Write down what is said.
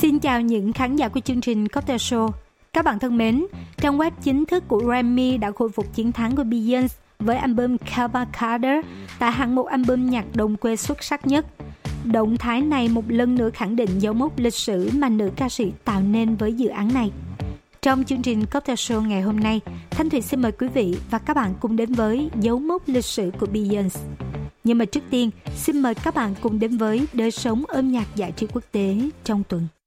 Xin chào những khán giả của chương trình Cocktail Show. Các bạn thân mến, trang web chính thức của Grammy đã khôi phục chiến thắng của Beyoncé với album Cover Carter tại hạng mục album nhạc đồng quê xuất sắc nhất. Động thái này một lần nữa khẳng định dấu mốc lịch sử mà nữ ca sĩ tạo nên với dự án này. Trong chương trình Cocktail Show ngày hôm nay, Thanh Thủy xin mời quý vị và các bạn cùng đến với dấu mốc lịch sử của Beyoncé. Nhưng mà trước tiên, xin mời các bạn cùng đến với đời sống âm nhạc giải trí quốc tế trong tuần.